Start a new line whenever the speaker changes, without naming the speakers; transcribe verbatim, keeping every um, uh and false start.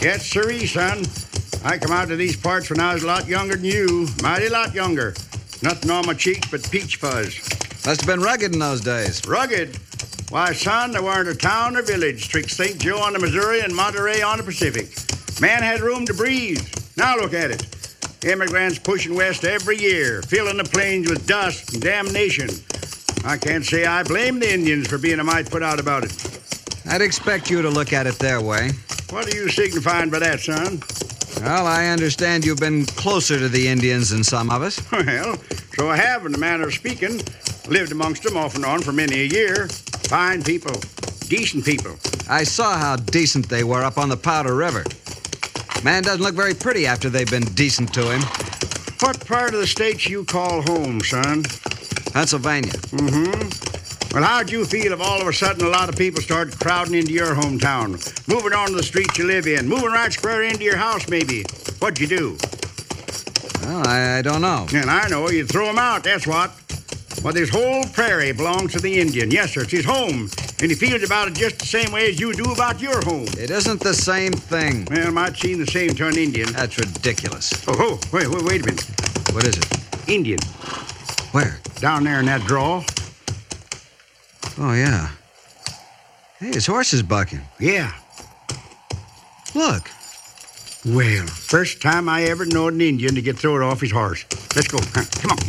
Yes, sirree, son. I come out to these parts when I was a lot younger than you. Mighty lot younger. Nothing on my cheeks but peach fuzz.
Must have been rugged in those days.
Rugged? Why, son, there weren't a town or village twixt Saint Joe on the Missouri and Monterey on the Pacific. Man had room to breathe. Now look at it. Immigrants pushing west every year, filling the plains with dust and damnation. I can't say I blame the Indians for being a mite put out about it.
I'd expect you to look at it their way.
What are you signifying by that, son?
Well, I understand you've been closer to the Indians than some of us.
Well, so I have, in the manner of speaking. Lived amongst them off and on for many a year. Fine people. Decent people.
I saw how decent they were up on the Powder River. Man doesn't look very pretty after they've been decent to him.
What part of the state you call home, son?
Pennsylvania.
Mm-hmm. Well, how'd you feel if all of a sudden a lot of people started crowding into your hometown, moving onto the streets you live in, moving right square into your house, maybe? What'd you do?
Well, I, I don't know.
And I know. You'd throw them out, that's what. Well, this whole prairie belongs to the Indian. Yes, sir, it's his home. And he feels about it just the same way as you do about your home.
It isn't the same thing.
Well, might seem the same to an Indian.
That's ridiculous.
Oh, oh wait, wait, wait a minute.
What is it?
Indian.
Where?
Down there in that draw.
Oh, yeah. Hey, his horse is bucking.
Yeah.
Look.
Well, first time I ever knowed an Indian to get thrown off his horse. Let's go. Come on.